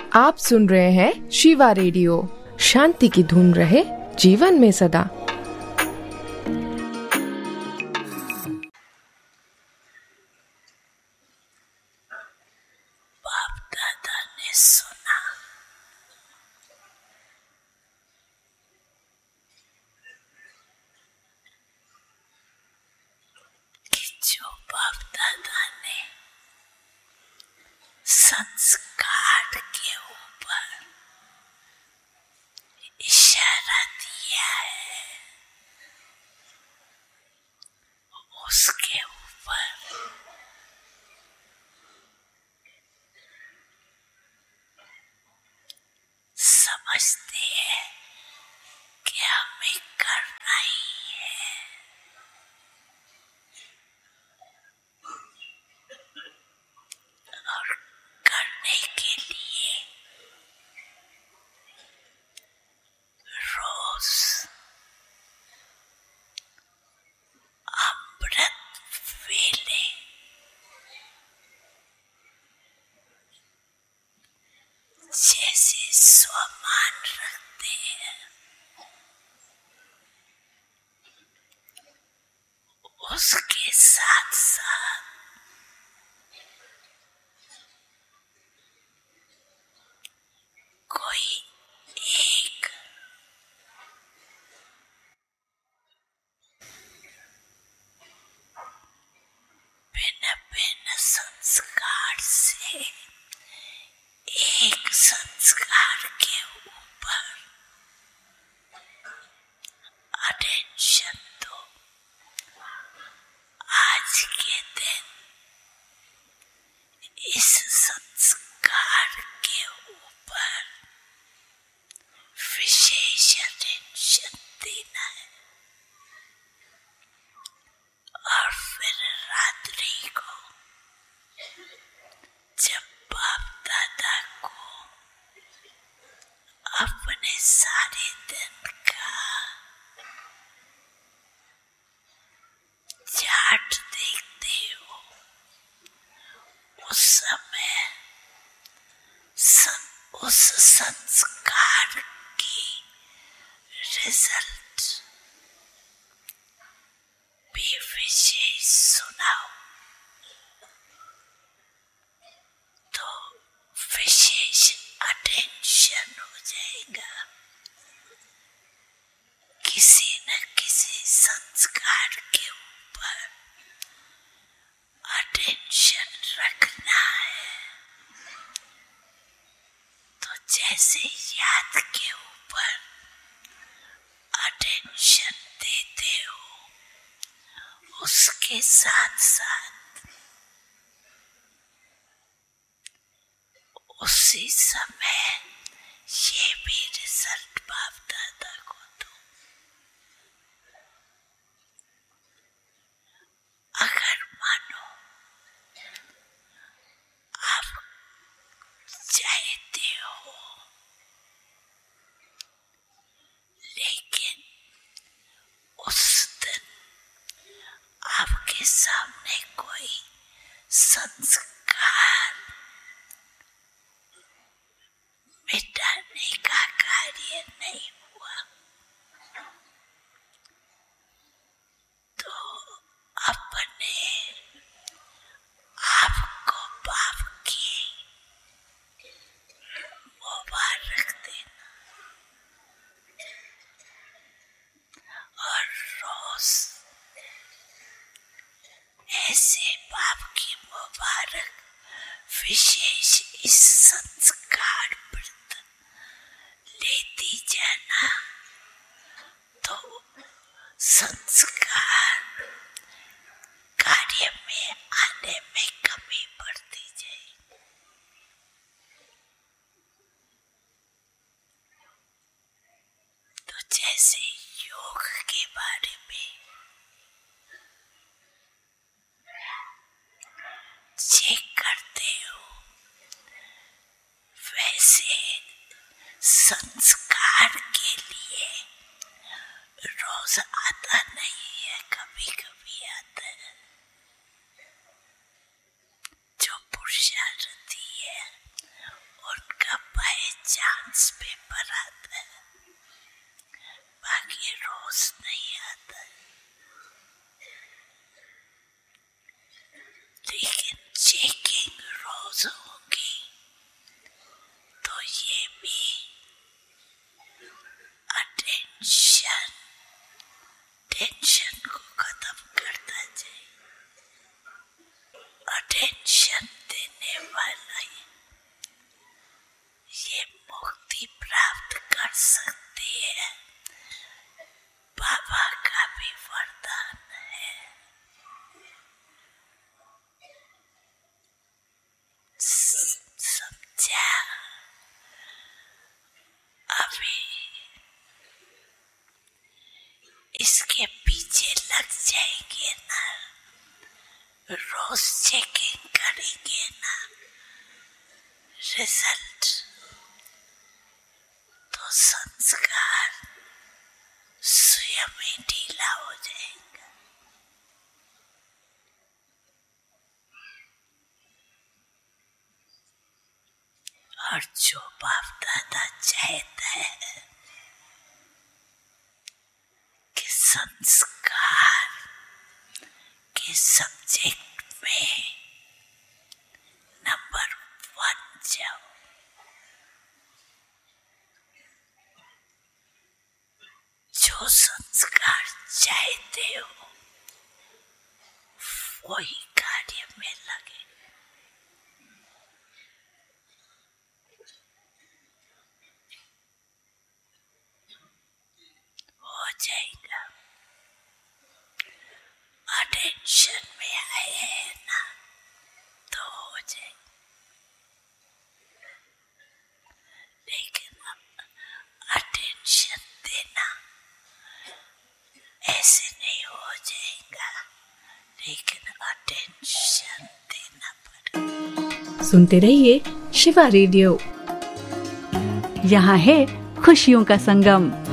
आप सुन रहे हैं शिवा रेडियो। शांति की धुन रहे जीवन में सदा। बाप दादा ने सुना कि जो बाप दादा ने संस्कार के ऊपर इशारा दिया है, उसके ऊपर समझते हैं कि हमें करना ही है। और करने के लिए रोज अमृत वेले जैसे स्वमान रखते हैं, उसके साथ साथ कोई एक भिन्न भिन्न संस्कार से एक संस्कार के ऊपर अटेंशन दो। आज के दिन इस संस्कार के ऊपर विशेष अटेंशन देना है। और फिर रात्रि को जब बाप दादा को अपने सारे दिन का चार्ट देखते हो, उस समय उस संस्कार की रिजल्ट भी विशेष सुनाओ, तो विशेष अटेंशन हो जाएगा। किसी न किसी संस्कार के ऊपर अटेंशन रखना है, तो जैसे याद के ऊपर अटेंशन देते हो, उसके साथ साथ उसी समय ये भी रिजल्ट बाप दादा को दो। अगर मानो आप चाहते हो लेकिन उस दिन आपके सामने कोई संस्कार मिटाने का कार्य नहीं हुआ, तो अपने आपको बाप की मुबारक देना और रोज ऐसे बाप की मुबारक विशेष इस संस्कार व्रत लेती जाना, तो संस्कार कार्य में आने में कमी पड़ती जाएगी। तो जैसे योग के बारे में चेक करते हो ये मुक्ति प्राप्त कर सकती है। बाबा का भी वरदान है। समझा? अभी इसके पीछे लग जाएंगे ना, रोज चेकिंग करेंगे ना, रिजल्ट तो संस्कार स्वयं ही ढीला हो जाएगा। और जो बाप दादा चाहता है कि संस्कार के सब्जेक्ट में नंबर 1 जाओ, जो संस्कार चाहते हो वही कार्य में लगे। हो जाएगा। अटेंशन में आए हैं ना तो हो जाएगा। लेकिन अटेंशन देना ऐसे नहीं हो जाएगा, लेकिन अटेंशन देना पड़ेगा। सुनते रहिए शिवा रेडियो। यहाँ है खुशियों का संगम।